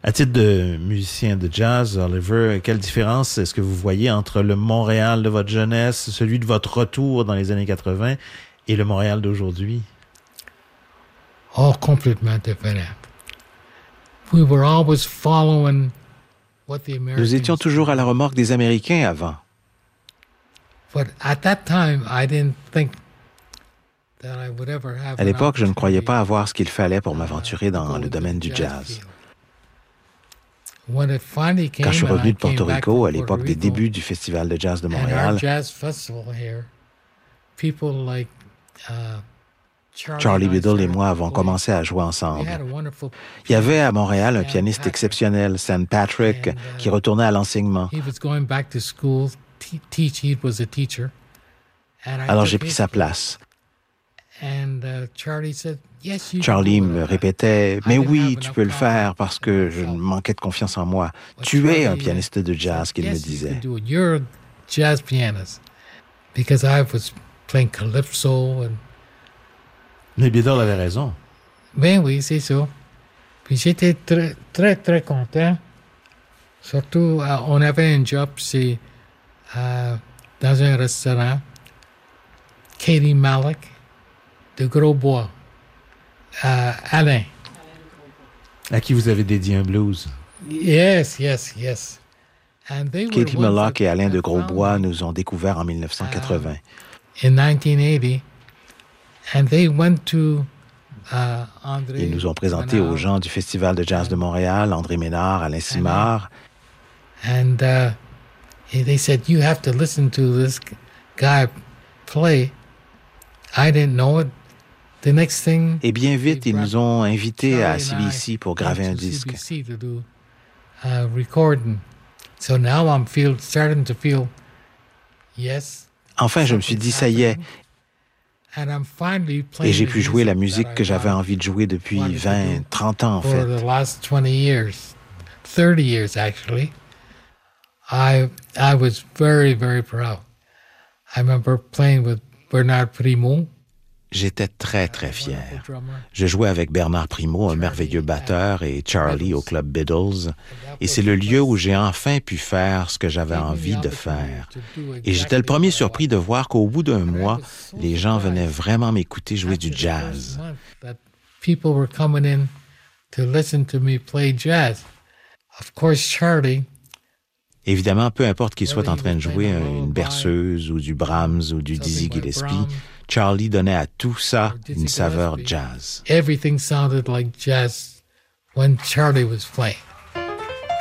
À titre de musicien de jazz, Oliver, quelle différence est-ce que vous voyez entre le Montréal de votre jeunesse, celui de votre retour dans les années 80 et le Montréal d'aujourd'hui? Oh, complètement différent. We were always following what the Americans. Nous étions toujours à la remorque des Américains avant. But at that time, I didn't think that I would ever have. À l'époque, je ne croyais pas avoir ce qu'il fallait pour m'aventurer dans le domaine du jazz. Quand je suis revenu de Porto Rico, à l'époque des débuts du Festival de jazz de Montréal, Charlie Biddle et moi avons commencé à jouer ensemble. Il y avait à Montréal un pianiste exceptionnel, Sam Patrick, qui retournait à l'enseignement. Alors j'ai pris sa place. Charlie me répétait « Mais oui, tu peux le faire parce que je manquais de confiance en moi. Tu es un pianiste de jazz », qu'il me disait. You're a jazz pianist. Because I was playing calypso and... Mais Biddle avait raison. Ben oui, c'est ça. Puis j'étais très, très, très content. Surtout, on avait un job, c'est dans un restaurant. Katie Malik, de Grosbois. Alain. À qui vous avez dédié un blues. Yes. Katie Malik et Alain de Grosbois nous ont découverts en 1980. In 1980. And they went to, Ils nous ont présentés aux gens du Festival de jazz de Montréal, André Ménard, Alain Simard. And they said, you have to listen to this guy play. I didn't know it. The next thing, et bien vite, ils nous ont invités à CBC pour graver un disque. So now I'm starting to feel, yes. Enfin, je me suis dit, ça y est. Et j'ai pu jouer la musique que j'avais envie de jouer depuis 20, 30 ans, en fait. For the last 20 years, 30 years actually. I was very, very proud. I remember playing with Bernard Primo. J'étais très, très fier. Je jouais avec Bernard Primo, un merveilleux batteur, et Charlie au Club Biddles. Et c'est le lieu où j'ai enfin pu faire ce que j'avais envie de faire. Et j'étais le premier surpris de voir qu'au bout d'un mois, les gens venaient vraiment m'écouter jouer du jazz. People were coming in to listen to me play jazz. Of course, Charlie. Évidemment, peu importe qu'il soit en train de jouer une berceuse ou du Brahms ou du Dizzy Gillespie, Charlie donnait à tout ça une saveur jazz. Everything sounded like jazz when Charlie was playing.